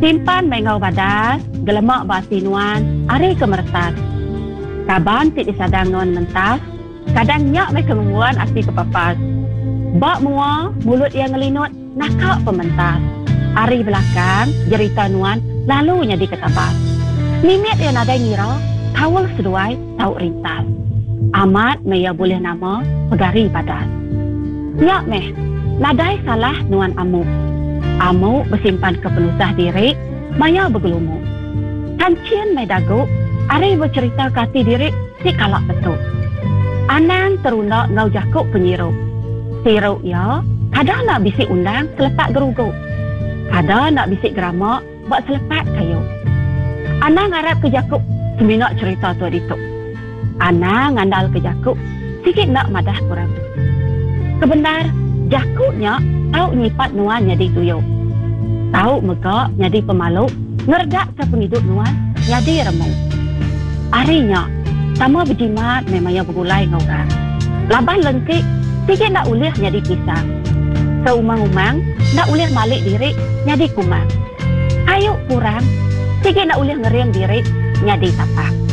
Simpan mengau badas, gelemak basi nuan, ari kemertas. Kaban tit disadang nuan mentas, kadang nyak me kemungguan asli kepapas. Bak mua, mulut yang ngelinut, nakak pementas. Ari belakang, jerita nuan, lalu nyadi ketabas. Mimit yang ada ngira, kawal seduai, tau rintas. Amat meya boleh nama, pegari badas. Nyak meh, nadai salah nuan amuk. Amuk bersimpan kepenusah diri, maya bergelumuk. Kancin me dagu, ari bercerita kasih diri, si kalak betul. Anang terunak ngau jakuk penyiruk. Siruk ya, kadang nak bisik undang selepak geruguk. Kadang nak bisik geramak, buat selepak kayu. Anang harap ke jakuk, seminak cerita tu dituk. Anang ngandal ke jakuk, sikit nak madah kurang. Kebenar, jakuknya tahu nyipat nuan jadi tuyuk. Tahu megak jadi pemaluk, ngerdak ke penghidup nuan jadi remuk. Arinya, sama berjimat memangnya bergulai ngorang. Laban lengkik, sikit nak ulih jadi pisang. Seumang-umang, nak ulih malik diri jadi kumang. Ayuk kurang, sikit nak ulih ngeriam diri jadi tapak.